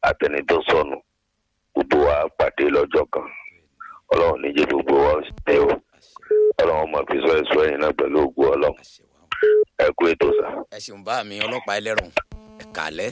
àtẹni tó sọnù gbogbo wa pàdé lọ́jọ́ kan ọlọ́run níjẹ́ gbogbo wa ṣe o ọlọ́run máa fi sọ ẹ̀sọ́ ẹ̀yìn náà pẹ̀lú ògùn ọlọ́run ẹ kú ètò sà. ẹ ṣeun bá mi ọlọ́pàá ẹlẹ́rùn ẹ̀ka alẹ́.